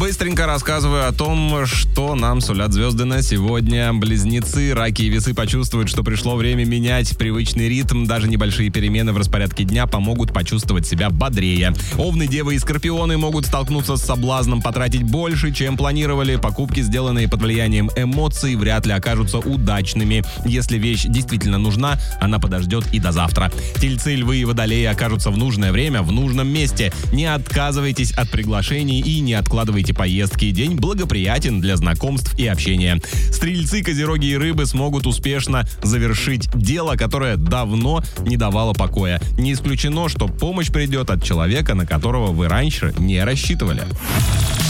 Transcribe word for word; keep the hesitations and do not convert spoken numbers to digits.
Быстренько рассказываю о том, что нам сулят звезды на сегодня. Близнецы, раки и весы почувствуют, что пришло время менять привычный ритм. Даже небольшие перемены в распорядке дня помогут почувствовать себя бодрее. Овны, девы и скорпионы могут столкнуться с соблазном потратить больше, чем планировали. Покупки, сделанные под влиянием эмоций, вряд ли окажутся удачными. Если вещь действительно нужна, она подождет и до завтра. Тельцы, львы и водолеи окажутся в нужное время, в нужном месте. Не отказывайтесь от приглашений и не откладывайте поездки. День благоприятен для знакомств и общения. Стрельцы, козероги и рыбы смогут успешно завершить дело, которое давно не давало покоя. Не исключено, что помощь придет от человека, на которого вы раньше не рассчитывали.